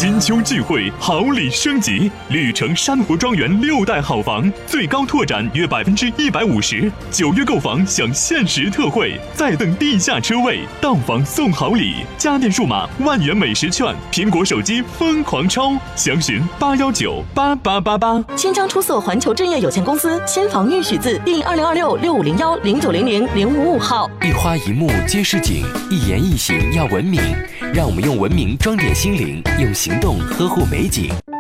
金秋聚会，好礼升级，绿城珊瑚庄园6代好房最高拓展约150%，9月购房享限时特惠，再赠地下车位，到房送好礼，家电数码10000元美食券，苹果手机疯狂抽，详询8198888。 千张出售环球置业有限公司先房预许字第2026650109000555号。 一花一木皆是景，一言一行要文明，让我们用文明装点心灵，用行动呵护美景。